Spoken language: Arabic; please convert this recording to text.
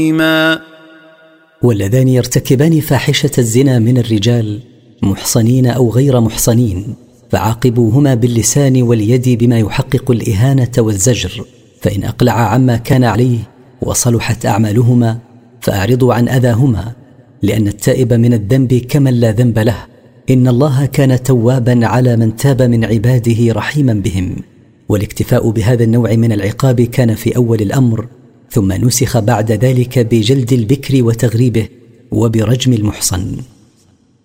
واللذان يرتكبان فاحشة الزنا من الرجال محصنين أو غير محصنين فعاقبوهما باللسان واليد بما يحقق الإهانة والزجر، فإن أقلع عما كان عليه وصلحت أعمالهما فأعرضوا عن أذاهما، لأن التائب من الذنب كمن لا ذنب له. إن الله كان توابا على من تاب من عباده رحيما بهم. والاكتفاء بهذا النوع من العقاب كان في أول الأمر، ثم نسخ بعد ذلك بجلد البكر وتغريبه وبرجم المحصن.